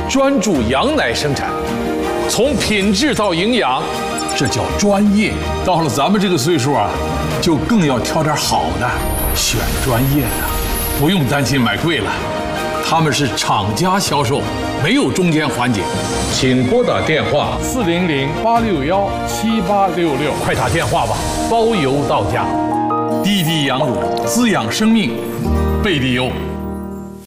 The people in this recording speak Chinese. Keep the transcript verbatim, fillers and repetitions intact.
专注羊奶生产，从品质到营养，这叫专业。到了咱们这个岁数啊，就更要挑点好的，选专业的，不用担心买贵了。他们是厂家销售，没有中间环节。请拨打电话四零零八六幺七八六六，快打电话吧，包邮到家。滴滴羊乳滋养生命，贝利优。